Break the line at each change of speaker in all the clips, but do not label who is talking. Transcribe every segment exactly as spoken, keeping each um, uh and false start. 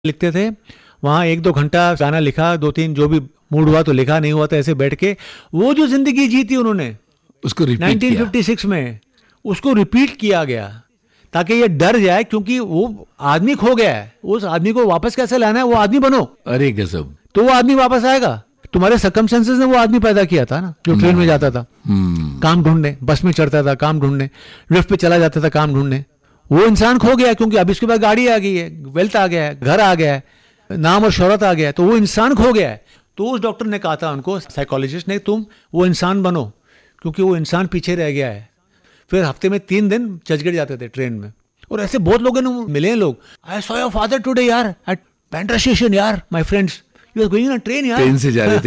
लिखते थे वहाँ, एक दो घंटा गाना लिखा, दो तीन जो भी मूड हुआ तो लिखा, नहीं हुआ तो ऐसे बैठ के वो जो जिंदगी जी थी उन्होंने
उसको रिपीट
नाइनटीन फिफ्टी सिक्स में, उसको रिपीट किया गया ताकि ये डर जाए, क्योंकि वो आदमी खो गया है, उस आदमी को वापस कैसे लाना है, वो आदमी बनो।
अरे गजब।
तो वो आदमी वापस आएगा। तुम्हारे सर्कमस्टेंसेस ने वो आदमी पैदा किया था ना, जो ट्रेन में जाता था काम ढूंढने, बस में चढ़ता था काम ढूंढने, लिफ्ट पे चला जाता था काम ढूंढने। वो इंसान खो गया क्योंकि अब इसके बाद गाड़ी आ गई है, वेल्थ आ गया है, घर आ गया है, नाम और शोहरत आ गया है, तो वो इंसान खो गया है। तो उस डॉक्टर ने कहा था उनको, साइकोलॉजिस्ट ने, तुम वो इंसान बनो, क्योंकि वो इंसान पीछे रह गया है। फिर हफ्ते में तीन दिन चर्चगेट जाते थे ट्रेन में, और ऐसे बहुत लोगों ने मिले हैं लोग। I saw your father today यार एट बैंड्रा स्टेशन यार, my friends, you are going on train यार,
ट्रेन से जा रहे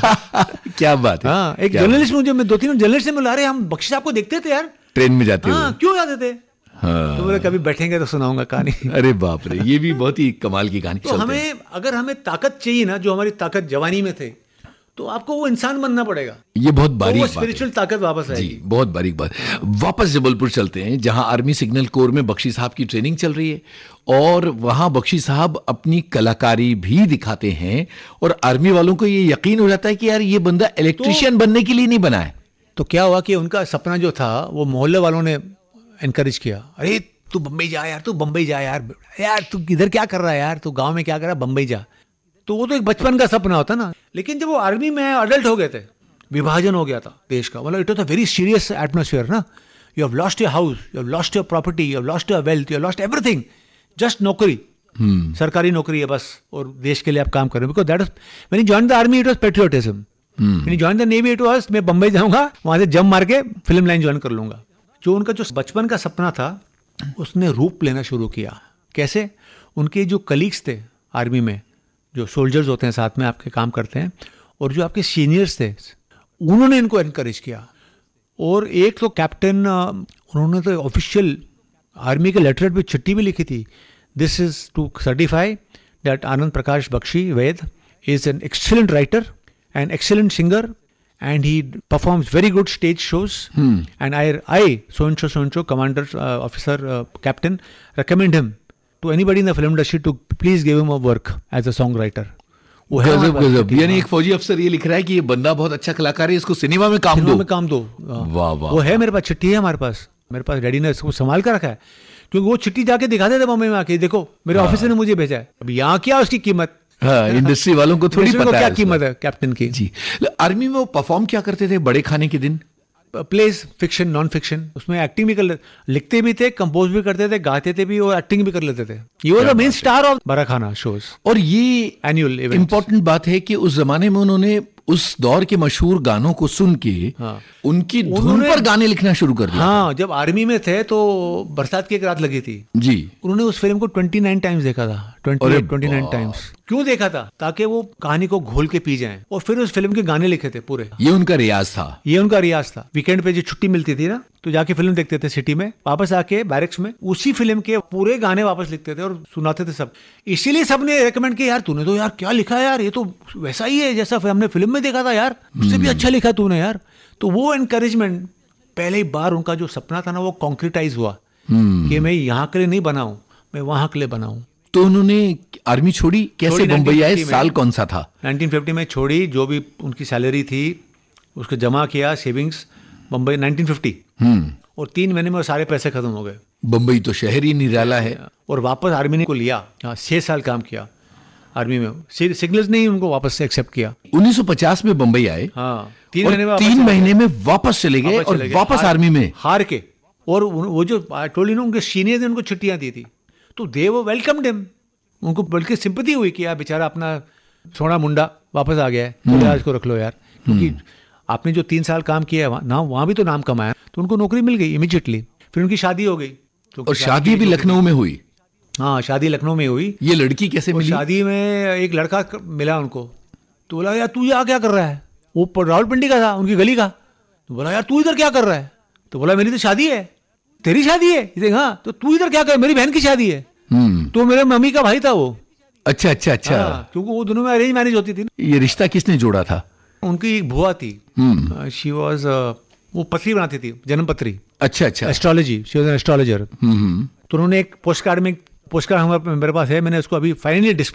थे। क्या बात है।
हाँ, एक जर्नलिस्ट मुझे, मैं दो तीन जर्नलिस्ट से मिला रहे, हम बख्शी साहब को देखते थे यार
ट्रेन में जाते
हाँ, क्यों जाते थे।
हाँ।
तो बोले कभी बैठेंगे तो सुनाऊंगा कहानी।
अरे बाप रे, ये भी बहुत ही कमाल की कहानी।
तो हमें, अगर हमें ताकत चाहिए ना, जो हमारी ताकत जवानी में थे, तो आपको वो इंसान बनना पड़ेगा।
ये बहुत बारीक
तो स्पिरिचुअल ताकत वापस आएगी।
जी, बहुत बारीक बात। वापस जबलपुर चलते हैं, जहां आर्मी सिग्नल कोर में बख्शी साहब की ट्रेनिंग चल रही है, और वहां बख्शी साहब अपनी कलाकारी भी दिखाते हैं, और आर्मी वालों को ये यकीन हो जाता है कि यार ये बंदा इलेक्ट्रिशियन तो, बनने के लिए नहीं बना है।
तो क्या हुआ कि उनका सपना जो था, वो मोहल्ले वालों ने एनकरेज किया, अरे तू बम्बई जा यार, तू बम्बई जा यार, यार तू इधर क्या कर रहा है यार, तू गांव में क्या कर रहा है, बम्बई जा। तो वो तो एक बचपन का सपना होता ना। लेकिन जब वो आर्मी में अडल्ट हो गए थे, विभाजन हो गया था देश का, मतलब it was a very serious atmosphere ना। You have lost your house, you have lost your property, you have lost your wealth, you have lost everything, just नौकरी, सरकारी नौकरी है बस, और देश के लिए आप काम कर रहे हो। Because that was when you joined the army, it was patriotism. When you joined the navy, it was मैं बम्बई जाऊंगा, वहां से जंप मार के फिल्म लाइन ज्वाइन कर लूंगा। जो उनका जो बचपन का सपना था, उसने रूप लेना शुरू किया। कैसे? उनके जो कलीग्स थे आर्मी में, जो सोल्जर्स होते हैं साथ में आपके काम करते हैं, और जो आपके सीनियर्स थे, उन्होंने इनको एनकरेज किया। और एक तो कैप्टन, उन्होंने तो ऑफिशियल आर्मी के लेटरेट पे चिट्ठी भी लिखी थी, this is to certify that Anand Prakash Bakshi Vaid is an excellent writer and excellent singer, and he performs very good stage shows, hmm. and I I so and so so and so commander uh, officer uh, captain recommend him to anybody in the film industry to please give him a work as a songwriter. वो है
गजब गजब। यानी एक फौजी अफसर ये लिख रहा है कि ये बंदा बहुत अच्छा कलाकार है, इसको सिनेमा में काम दो,
में काम दो।
वाह वाह।
वो है मेरे पास, चिट्ठी है हमारे पास, मेरे पास डैडी ने इसको संभाल कर रखा है, क्योंकि वो चिट्ठी जाके दिखाते थे बम्बई में आके, देखो मेरे ऑफिसर ने मुझे भेजा है। अब यहाँ क्या उसकी कीमत,
हाँ, इंडस्ट्री वालों को थोड़ी पता है
क्या कीमत है कैप्टन की।
जी। आर्मी में वो परफॉर्म क्या करते थे बड़े खाने के दिन?
प्लेस, फिक्शन, नॉन फिक्शन, उसमें एक्टिंग भी कर ले, लिखते भी थे, कंपोज भी करते थे, गाते थे भी, और एक्टिंग भी कर लेते थे। ये वो द मेन स्टार ऑफ बड़ा खाना शोज।
और ये
एनुअल
इंपॉर्टेंट बात है कि उस जमाने में उन्होंने उस दौर के मशहूर गानों को सुन के हाँ, उनकी धुन पर गाने लिखना शुरू कर दिया।
हाँ, जब आर्मी में थे तो बरसात की एक रात लगी थी
जी,
उन्होंने उस फिल्म को उनतीस टाइम्स देखा था, उनतीस टाइम्स। क्यों देखा था? ताकि वो कहानी को घोल के पी जाएं, और फिर उस फिल्म के गाने लिखे थे पूरे।
ये उनका रियाज था,
ये उनका रियाज था। वीकेंड पे जो छुट्टी मिलती थी ना, तो जाके फिल्म देखते थे सिटी में, वापस आके बैरक्स में उसी फिल्म के पूरे गाने वापस लिखते थे और सुनाते थे सब। इसीलिए सबने रेकमेंड किया, यार तूने तो यार क्या लिखा है यार, ये तो वैसा ही है जैसा हमने फिल्म में देखा था यार, उससे भी अच्छा लिखा तूने यार। तो वो एनकरेजमेंट, पहली बार उनका जो सपना था ना, वो कॉन्क्रीटाइज हुआ कि मैं यहाँ के लिए नहीं बनाऊं, मैं वहां के लिए बनाऊं।
तो उन्होंने आर्मी छोड़ी, कैसे बम्बई आए, साल कौन सा था?
नाइनटीन फिफ्टी में छोड़ी, जो भी उनकी सैलरी थी उसको जमा किया, सेविंग्स, बम्बई नाइनटीन फिफ्टी, और तीन महीने में सारे पैसे खत्म हो गए।
बम्बई तो शहर ही निराला है।
और वापस आर्मी ने को लिया, छह साल काम किया आर्मी में, सिग्नल्स ने ही उनको वापस से एक्सेप्ट किया।
उन्नीस सौ पचास में बम्बई आए,
हाँ, तीन महीने में
तीन महीने में वापस चले गए, और वापस आर्मी में
हार के। और वो जो टोली ने उनके सीनियर ने उनको छुट्टियां दी थी, तो दे वो वेलकम्ड हिम, उनको बल्कि सिंपैथी हुई कि यार बेचारा अपना सोना मुंडा वापस आ गया है, तो आज को रख लो यार, क्योंकि आपने जो तीन साल काम किया है ना, वहां भी तो नाम कमाया। तो उनको नौकरी मिल गई इमीडिएटली। फिर उनकी शादी हो गई, तो
और शादी भी लखनऊ में हुई।
हाँ, शादी लखनऊ में हुई।
ये लड़की कैसे मिली?
शादी में एक लड़का मिला उनको, तो बोला यार तू यहाँ क्या कर रहा है, वो रावलपिंडी का था, उनकी गली का। तो बोला यार तू इधर क्या कर रहा है? तो बोला मेरी तो शादी है। तेरी शादी है? हाँ। तो तू इधर क्या कर? मेरी बहन की शादी है। तो मेरे मम्मी का भाई था वो।
अच्छा अच्छा अच्छा।
हाँ, क्योंकि वो दोनों में अरेंज मैरिज होती थी ना।
ये रिश्ता किसने जोड़ा था?
उनकी एक बुआ थी, शी वाज, वो पत्री बनाती थी, जन्म पत्री।
अच्छा अच्छा।
Astrology, she was an astrologer. तो उन्होंने एक पोस्ट कार्ड में पोस्ट कार्ड हमारे मेरे पास है, मैंने उसको अभी फाइनली डिस्प्ले